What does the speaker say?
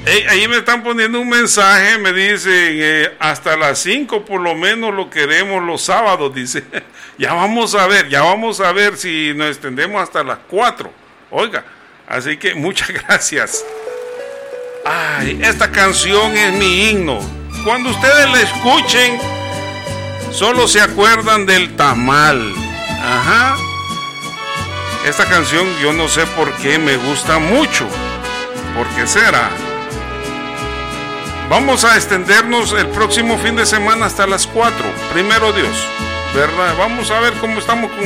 Ahí me están poniendo un mensaje, me dicen, hasta las 5 por lo menos lo queremos los sábados, dice. Ya vamos a ver si nos extendemos hasta las 4. Oiga, así que muchas gracias. Ay, esta canción es mi himno. Cuando ustedes la escuchen, solo se acuerdan del tamal. Ajá. Esta canción yo no sé por qué me gusta mucho. ¿Por qué será? Vamos a extendernos el próximo fin de semana hasta las 4. Primero Dios, ¿verdad? Vamos a ver cómo estamos con